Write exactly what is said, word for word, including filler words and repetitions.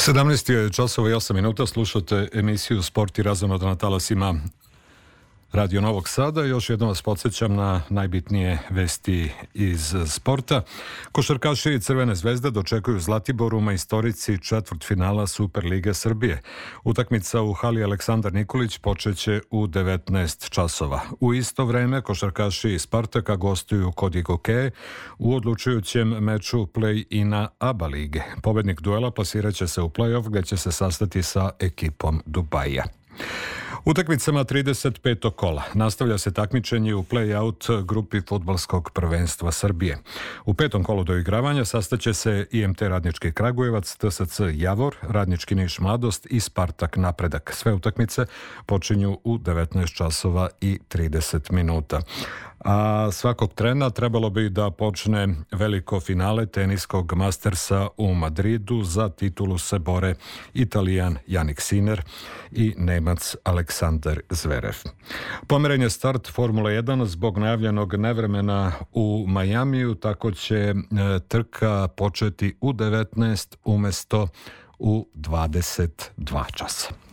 sedamnaest je časova i osam minuta, slušate emisiju Sport i razonoda na talasima Radio Novog Sada. Još jednom vas podsjećam na najbitnije vesti iz sporta. Košarkaši Crvene zvezde dočekuju Zlatiboru majstorici četvrtfinala Superlige Srbije. Utakmica u hali Aleksandar Nikolić počeće u devetnaest časova. U isto vreme košarkaši Spartaka gostuju kod Igokeje u odlučujućem meču play-ina ABA lige. Pobednik duela plasiraće se u play-off gdje će se sastati sa ekipom Dubaija. Utakmicama trideset petog kola nastavlja se takmičenje u play-out grupi fudbalskog prvenstva Srbije. U petom kolu doigravanja sastaće se I M T Radnički Kragujevac, T S C Javor, Radnički Niš Mladost i Spartak Napredak. Sve utakmice počinju u devetnaest časova i trideset minuta. A svakog trena trebalo bi da počne veliko finale teniskog Mastersa u Madridu. Za titulu se bore Italijan Jannik Sinner i Nemac Aleksandar Zverev. Pomeren je start Formule jedan zbog najavljenog nevremena u Majamiju, tako će trka početi u devetnaest umesto u dvadeset dva časa.